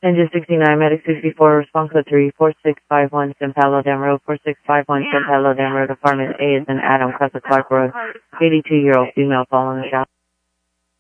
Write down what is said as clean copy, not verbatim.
Engine 69, Medic 64, response code 3, 4651 San Palo Dam Road, 4651 San Palo Dam Road, Apartment A is in Adam Crescent Clark Road, 82-year-old female following a shot.